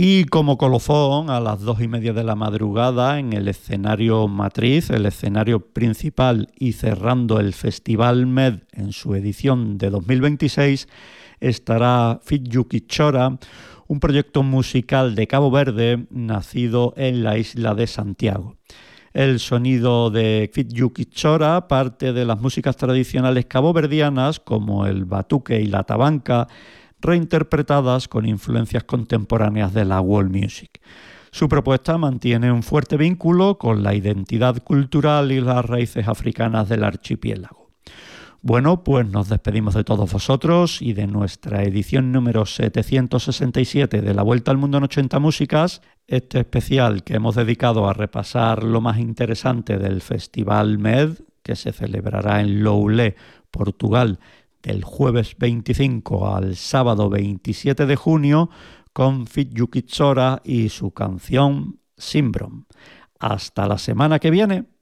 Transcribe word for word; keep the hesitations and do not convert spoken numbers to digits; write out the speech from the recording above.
Y como colofón, a las dos y media de la madrugada, en el escenario matriz, el escenario principal y cerrando el Festival M E D en su edición de dos mil veintiséis, estará Fityuki Chora, un proyecto musical de Cabo Verde nacido en la isla de Santiago. El sonido de Fityuki Chora parte de las músicas tradicionales caboverdianas como el batuque y la tabanca, reinterpretadas con influencias contemporáneas de la world music. Su propuesta mantiene un fuerte vínculo con la identidad cultural y las raíces africanas del archipiélago. Bueno, pues nos despedimos de todos vosotros y de nuestra edición número setecientos sesenta y siete de La Vuelta al Mundo en ochenta Músicas, este especial que hemos dedicado a repasar lo más interesante del Festival M E D, que se celebrará en Loulé, Portugal, del jueves veinticinco al sábado veintisiete de junio, con Fityuki Chora y su canción Simbrom. Hasta la semana que viene.